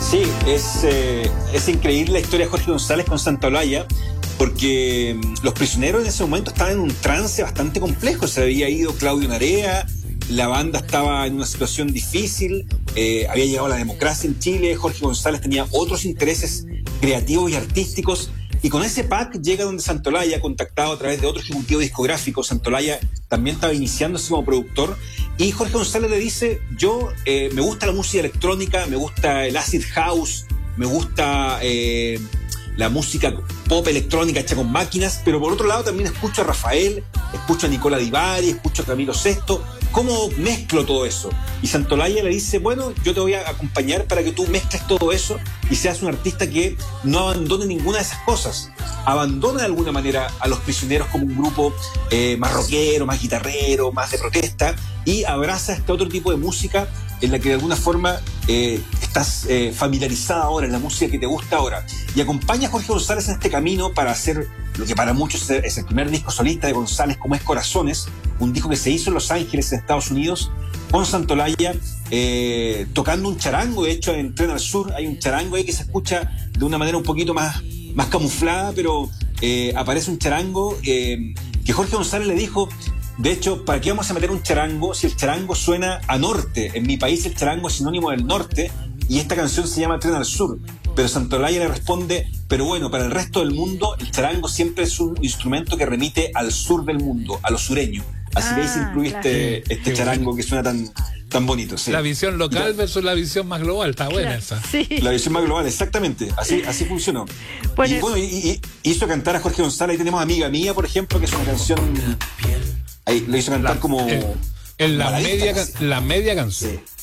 Sí, es increíble la historia de Jorge González con Santa Olaya, porque los prisioneros en ese momento estaban en un trance bastante complejo. Se había ido Claudio Narea, la banda estaba en una situación difícil, había llegado la democracia en Chile, Jorge González tenía otros intereses creativos y artísticos, y con ese pack llega donde Santa Olaya, contactado a través de otro ejecutivo discográfico. Santa Olaya también estaba iniciándose como productor, y Jorge González le dice: yo me gusta la música electrónica, me gusta el acid house, me gusta la música pop electrónica hecha con máquinas, pero por otro lado también escucho a Rafael, escucho a Nicola Di Bari, escucho a Camilo Sesto. ¿Cómo mezclo todo eso? Y Santa Olaya le dice: bueno, yo te voy a acompañar para que tú mezcles todo eso y seas un artista que no abandone ninguna de esas cosas. Abandona de alguna manera a Los Prisioneros como un grupo más rockero, más guitarrero, más de protesta, y abraza este otro tipo de música en la que de alguna forma estás familiarizada ahora, en la música que te gusta ahora. Y acompaña a Jorge González en este camino para hacer lo que para muchos es el primer disco solista de González, como es Corazones, un disco que se hizo en Los Ángeles, en Estados Unidos, con Santa Olaya tocando un charango. De hecho, en Tren al Sur hay un charango ahí que se escucha de una manera un poquito más camuflada, pero aparece un charango que Jorge González le dijo: de hecho, ¿para qué vamos a meter un charango si el charango suena a norte? En mi país el charango es sinónimo del norte, y esta canción se llama Tren al Sur. Pero Santa Olaya le responde: pero bueno, para el resto del mundo el charango siempre es un instrumento que remite al sur del mundo, a lo sureño. Así que ahí se incluye claro. este charango que suena tan bonito. Sí. La visión local versus la visión más global, está buena esa. Sí. La visión más global, exactamente. Así funcionó. Bueno, y bueno, y hizo cantar a Jorge González. Ahí tenemos Amiga Mía, por ejemplo, que es una canción... Ahí lo hizo cantar como... En baladista, casi. la media canción. Sí.